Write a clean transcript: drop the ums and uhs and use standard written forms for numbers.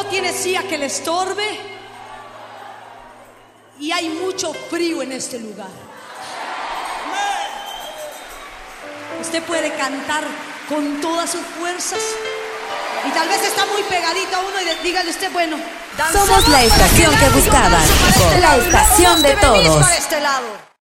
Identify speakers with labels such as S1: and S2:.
S1: no tiene silla que le estorbe y hay mucho frío en este lugar. Usted puede cantar con todas sus fuerzas y tal vez está muy pegadito a uno y dígale usted, bueno,
S2: somos la estación que buscabas, la estación de todos.
S1: Para este lado.